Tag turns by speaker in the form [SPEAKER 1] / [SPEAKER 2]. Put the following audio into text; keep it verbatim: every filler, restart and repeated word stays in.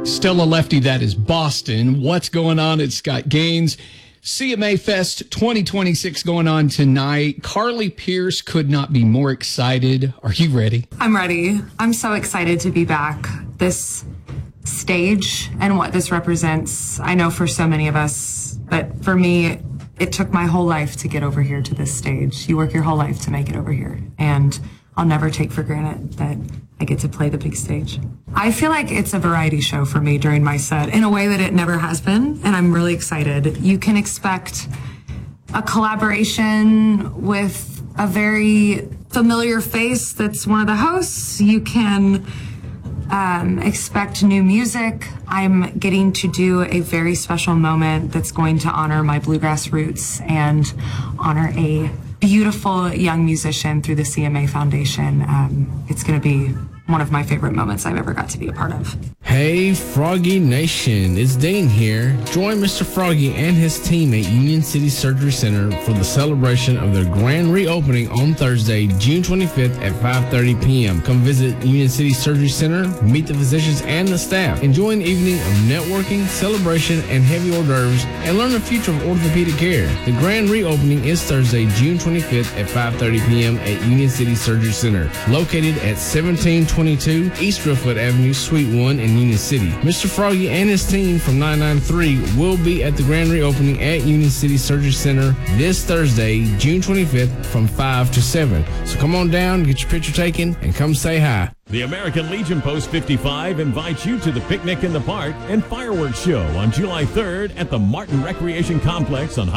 [SPEAKER 1] Still a lefty, that is Boston. What's going on at Scott Gaines? C M A Fest twenty twenty-six going on tonight. Carly Pearce could not be more excited. Are you ready?
[SPEAKER 2] I'm ready. I'm so excited to be back. This stage and what this represents, I know for so many of us, but for me, it took my whole life to get over here to this stage. You work your whole life to make it over here. And I'll never take for granted that I get to play the big stage. I feel like it's a variety show for me during my set in a way that it never has been, and I'm really excited. You can expect a collaboration with a very familiar face that's one of the hosts. You can um, expect new music. I'm getting to do a very special moment that's going to honor my bluegrass roots and honor a beautiful young musician through the C M A Foundation. Um, it's going to be one of my favorite moments I've ever got to be a part of.
[SPEAKER 3] Hey, Froggy Nation, it's Dean here. Join Mister Froggy and his team at Union City Surgery Center for the celebration of their grand reopening on Thursday, June twenty-fifth at five thirty p.m. Come visit Union City Surgery Center, meet the physicians and the staff, enjoy an evening of networking, celebration, and heavy hors d'oeuvres, and learn the future of orthopedic care. The grand reopening is Thursday, June twenty-fifth at five thirty p.m. at Union City Surgery Center, located at seventeen twenty-two East Driftwood Avenue, Suite one in Union City. Mister Froggy and his team from nine nine three will be at the grand reopening at Union City Surgery Center this Thursday, June twenty-fifth from five to seven. So come on down, get your picture taken, and come say hi.
[SPEAKER 4] The American Legion Post fifty-five invites you to the Picnic in the Park and Fireworks Show on July third at the Martin Recreation Complex on